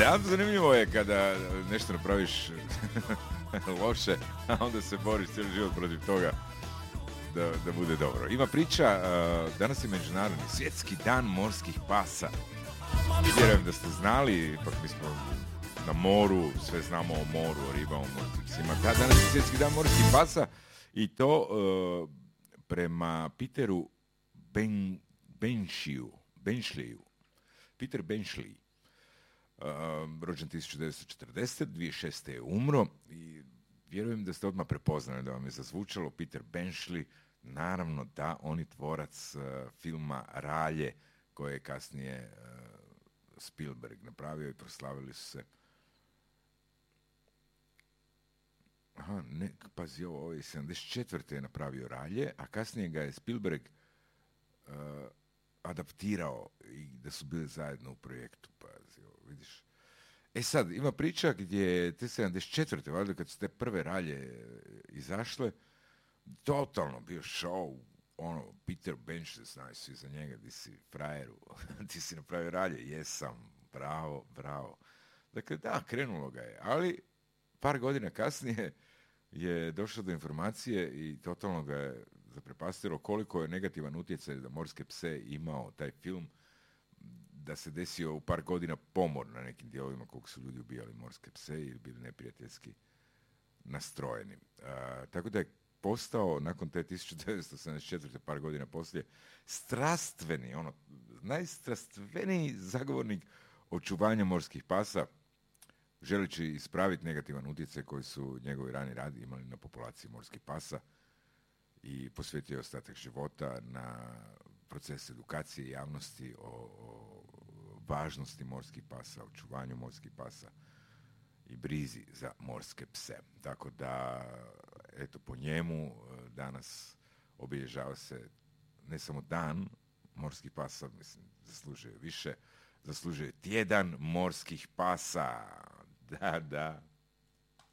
Da, zanimljivo je kada nešto napraviš loše, a onda se boriš cijeli život protiv toga da bude dobro. Ima priča, danas je Međunarodni svjetski dan morskih pasa. Vjerujem da ste znali, ipak mi smo na moru, sve znamo o moru, o ribama, o morskim psima. Da, danas je svjetski dan morskih pasa i to prema Peteru Benchliju. Peter Benchley. Rođen 1940. 2006. je umro i vjerujem da ste odmah prepoznali da vam je zazvučalo Peter Benchley. Naravno da, on je tvorac filma Ralje, koje je kasnije Spielberg napravio i proslavili su se. Pazi, ovo je 74. je napravio Ralje, a kasnije ga je Spielberg adaptirao i da su bili zajedno u projektu. Pazi, ovo, vidiš. Sad, ima priča gdje te 74. valjda kad su te prve Ralje izašle, totalno bio show, Peter Benchley, znaju svi za njega, di si frajeru, ti si napravio Ralje, jesam, bravo. Dakle, da, krenulo ga je, ali par godina kasnije je došlo do informacije i totalno ga je zaprepastilo koliko je negativan utjecaj za morske pse imao taj film, da se desio u par godina pomor na nekim dijelovima koliko su ljudi ubijali morske pse ili bili neprijateljski nastrojeni. Tako da je postao, nakon te 1974. par godina poslije, strastveni, najstrastveniji zagovornik očuvanja morskih pasa, želeći ispraviti negativan utjecaj koji su njegovi rani radi imali na populaciji morskih pasa i posvetio ostatak života na proces edukacije javnosti o važnosti morskih pasa, očuvanju morskih pasa i brizi za morske pse. Tako da, eto, po njemu danas obilježava se ne samo dan morskih pasa, mislim, zaslužuje više, zaslužuje tjedan morskih pasa. Da.